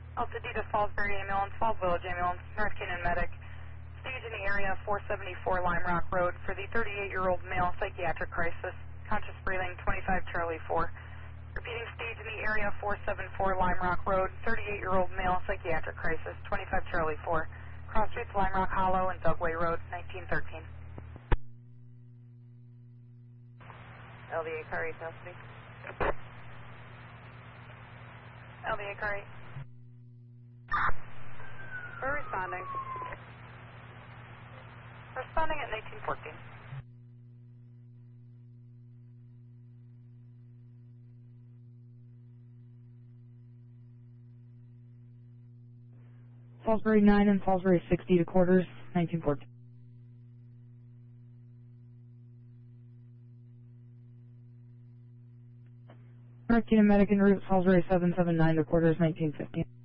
Altadena Salisbury Ambulance, Falls Village Ambulance, North Canaan Medic. Stage in the area 474 Lime Rock Road for the 38-year-old male psychiatric crisis. Conscious breathing, 25 Charlie 4. Repeating, stage in the area 474 Lime Rock Road, 38-year-old male psychiatric crisis, 25 Charlie 4. Cross streets Lime Rock Hollow and Dugway Road, 1913. LVA car 8, custody. LVA car 8. We're responding. Responding at 1914. Salisbury 9 and Salisbury 60 to quarters, 1914. North Canaan Medic en route, Salisbury 779 to quarters, 1915.